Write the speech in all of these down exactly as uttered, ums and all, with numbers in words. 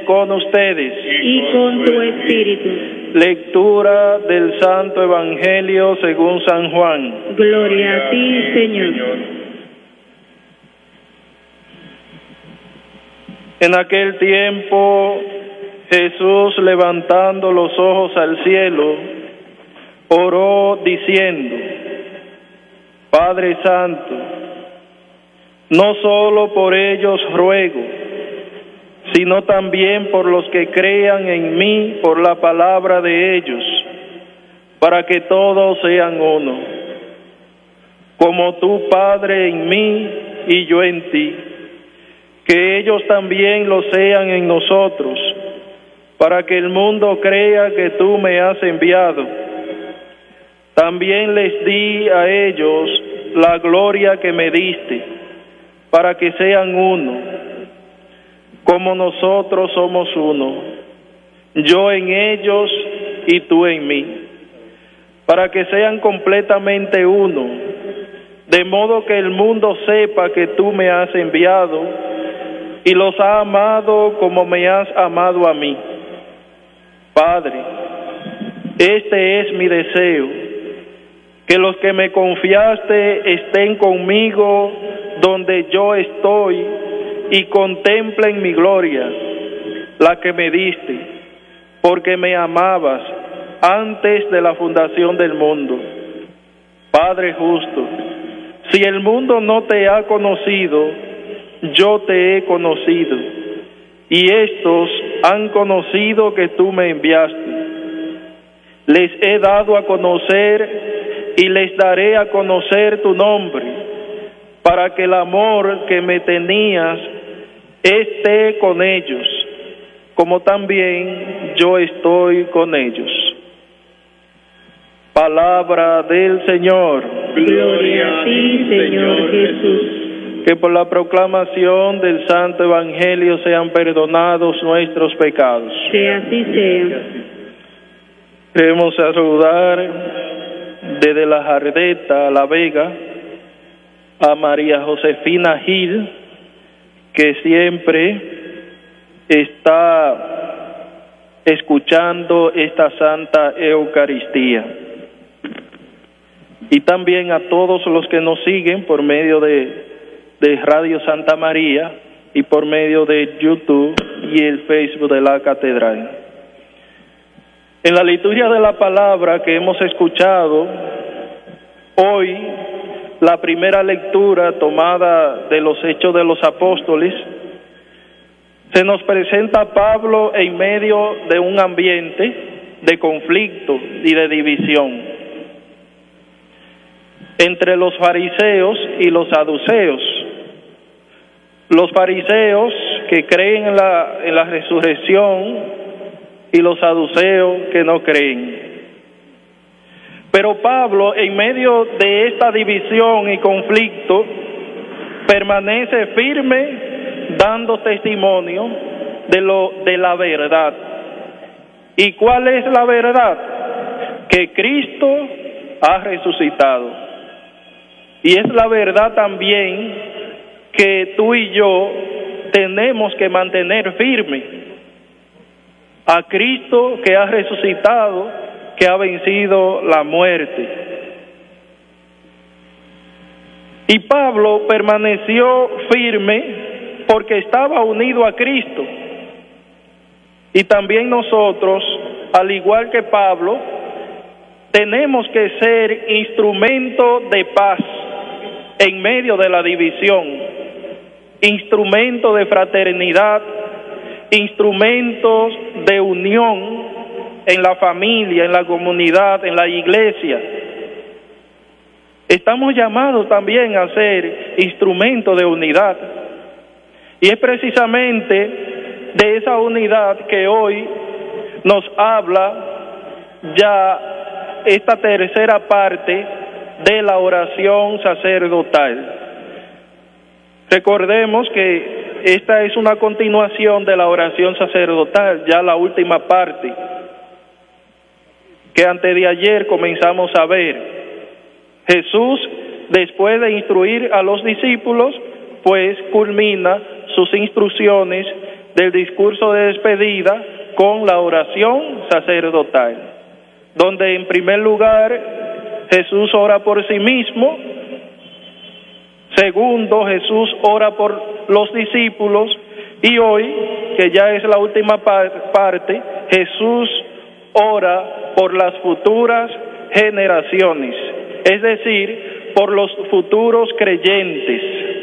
con ustedes. Y con tu espíritu. Lectura del Santo Evangelio según San Juan. Gloria a ti, Señor. En aquel tiempo, Jesús, levantando los ojos al cielo, oró diciendo: Padre Santo, no solo por ellos ruego, sino también por los que crean en mí por la palabra de ellos, para que todos sean uno, como tú, Padre, en mí y yo en ti, que ellos también lo sean en nosotros, para que el mundo crea que tú me has enviado. También les di a ellos la gloria que me diste, para que sean uno, como nosotros somos uno, yo en ellos y tú en mí, para que sean completamente uno, de modo que el mundo sepa que tú me has enviado y los has amado como me has amado a mí. Padre, este es mi deseo, que los que me confiaste estén conmigo donde yo estoy y contemplen mi gloria, la que me diste, porque me amabas antes de la fundación del mundo. Padre justo, si el mundo no te ha conocido, yo te he conocido, y estos han conocido que tú me enviaste. Les he dado a conocer y les daré a conocer tu nombre, para que el amor que me tenías esté con ellos, como también yo estoy con ellos. Palabra del Señor. Gloria a ti, Señor Jesús. Que por la proclamación del Santo Evangelio sean perdonados nuestros pecados. Que así sea. Queremos saludar desde la Jardeta, La Vega, a María Josefina Gil, que siempre está escuchando esta Santa Eucaristía. Y también a todos los que nos siguen por medio de, de Radio Santa María y por medio de YouTube y el Facebook de la Catedral. En la liturgia de la palabra que hemos escuchado hoy, la primera lectura tomada de los Hechos de los Apóstoles, se nos presenta a Pablo en medio de un ambiente de conflicto y de división entre los fariseos y los saduceos. Los fariseos que creen en la, en la resurrección y los saduceos que no creen. Pero Pablo, en medio de esta división y conflicto, permanece firme dando testimonio de lo de la verdad. ¿Y cuál es la verdad? Que Cristo ha resucitado. Y es la verdad también que tú y yo tenemos que mantener firme. A Cristo que ha resucitado, que ha vencido la muerte. Y Pablo permaneció firme porque estaba unido a Cristo. Y también nosotros, al igual que Pablo, tenemos que ser instrumento de paz en medio de la división, instrumento de fraternidad, instrumentos de unión en la familia, en la comunidad, en la iglesia. Estamos llamados también a ser instrumento de unidad. Y es precisamente de esa unidad que hoy nos habla ya esta tercera parte de la oración sacerdotal. Recordemos que esta es una continuación de la oración sacerdotal, ya la última parte, que antes de ayer comenzamos a ver. Jesús, después de instruir a los discípulos, pues culmina sus instrucciones del discurso de despedida con la oración sacerdotal, donde en primer lugar Jesús ora por sí mismo, segundo Jesús ora por los discípulos, y hoy, que ya es la última parte, Jesús ora por las futuras generaciones, es decir, por los futuros creyentes.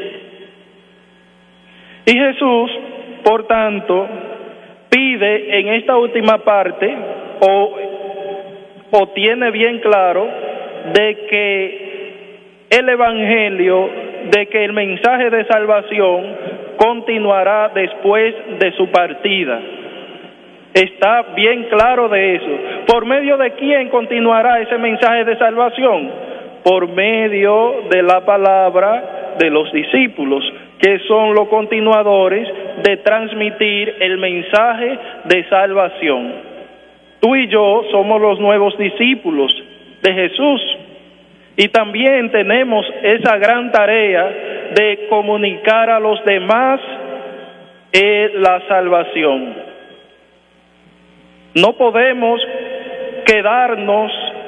Y Jesús, por tanto, pide en esta última parte, o, o tiene bien claro, de que el Evangelio, de que el mensaje de salvación continuará después de su partida. Está bien claro de eso. ¿Por medio de quién continuará ese mensaje de salvación? Por medio de la palabra de los discípulos, que son los continuadores de transmitir el mensaje de salvación. Tú y yo somos los nuevos discípulos de Jesús, y también tenemos esa gran tarea de comunicar a los demás eh, la salvación. No podemos quedarnos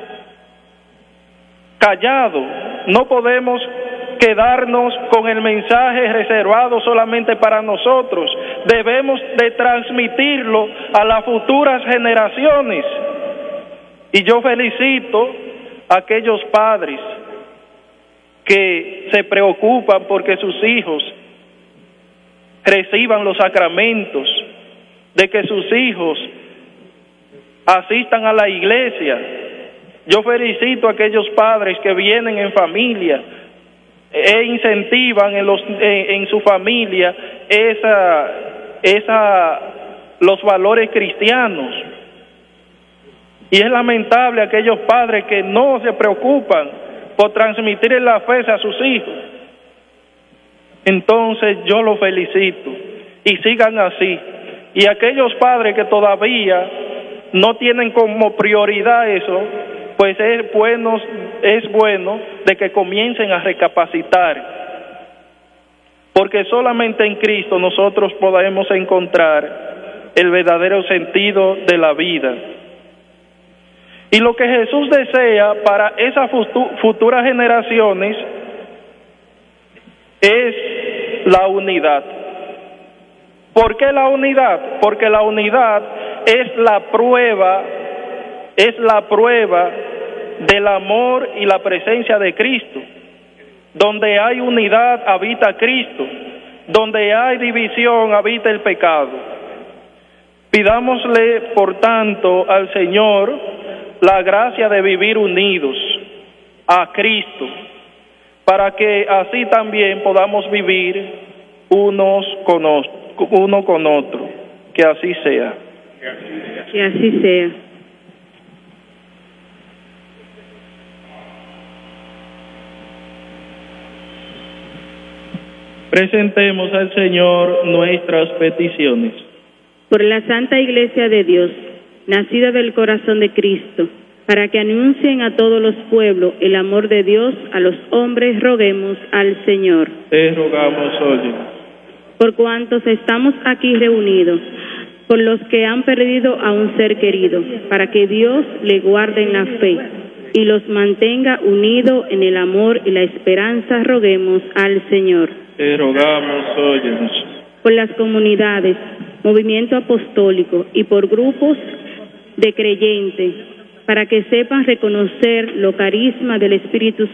callados, no podemos quedarnos con el mensaje reservado solamente para nosotros. Debemos de transmitirlo a las futuras generaciones. Y yo felicito a aquellos padres que se preocupan porque sus hijos reciban los sacramentos, de que sus hijos asistan a la iglesia. Yo felicito a aquellos padres que vienen en familia e incentivan en los en, en su familia esa esa los valores cristianos. Y es lamentable aquellos padres que no se preocupan por transmitir la fe a sus hijos. Entonces yo los felicito y sigan así. Y aquellos padres que todavía no tienen como prioridad eso, pues es bueno, es bueno de que comiencen a recapacitar, porque solamente en Cristo nosotros podemos encontrar el verdadero sentido de la vida. Y lo que Jesús desea para esas futuras generaciones es la unidad. ¿Por qué la unidad? Porque la unidad es la prueba, es la prueba del amor y la presencia de Cristo. Donde hay unidad habita Cristo, donde hay división habita el pecado. Pidámosle, por tanto, al Señor la gracia de vivir unidos a Cristo, para que así también podamos vivir unos con otros, uno con otro. Que así sea. Que así sea. Presentemos al Señor nuestras peticiones. Por la Santa Iglesia de Dios, nacida del corazón de Cristo, para que anuncien a todos los pueblos el amor de Dios a los hombres, roguemos al Señor. Te rogamos, oye. Por cuantos estamos aquí reunidos, por los que han perdido a un ser querido, para que Dios le guarde en la fe y los mantenga unidos en el amor y la esperanza, roguemos al Señor. Te rogamos, óyenos. Por las comunidades, movimiento apostólico y por grupos de creyentes, para que sepan reconocer lo carisma del Espíritu